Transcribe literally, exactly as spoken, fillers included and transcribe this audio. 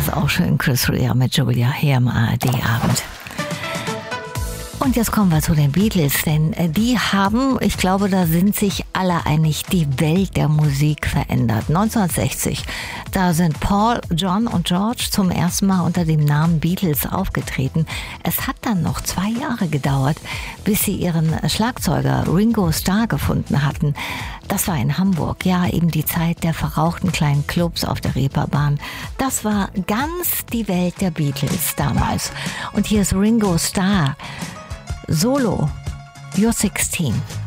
das auch schön. Chris Rea mit Julia hier im A R D-Abend. Und jetzt kommen wir zu den Beatles, denn die haben, ich glaube, da sind sich alle einig, die Welt der Musik verändert. neunzehnhundertsechzig, da sind Paul, John und George zum ersten Mal unter dem Namen Beatles aufgetreten. Es hat dann noch zwei Jahre gedauert, bis sie ihren Schlagzeuger Ringo Starr gefunden hatten. Das war in Hamburg, ja, eben die Zeit der verrauchten kleinen Clubs auf der Reeperbahn. Das war ganz die Welt der Beatles damals. Und hier ist Ringo Starr. Solo, You're sixteen.